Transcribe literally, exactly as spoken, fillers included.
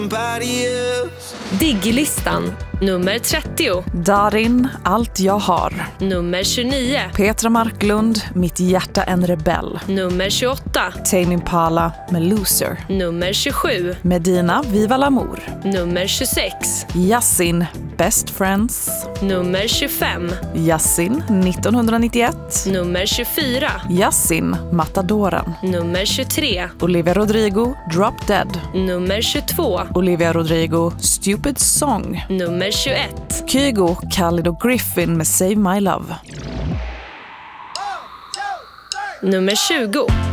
Diggilistan nummer trettio. Darin, allt jag har. Nummer tjugonio. Petra Marklund, mitt hjärta en rebell. Nummer tjugoåtta. Tame Impala med Loser. Nummer tjugosju. Medina, Viva l'Amour. Nummer tjugosex. Yasin, Best Friends. Nummer tjugofem. Yasin, nittonhundranittioett. Nummer tjugofyra. Yasin, Matadoren. Nummer tjugotre. Olivia Rodrigo, Drop Dead. Nummer tjugotvå. Olivia Rodrigo, Stupid Song. Nummer tjugoett. Kygo, Khalid och Griffin med Save My Love. Nummer tjugo.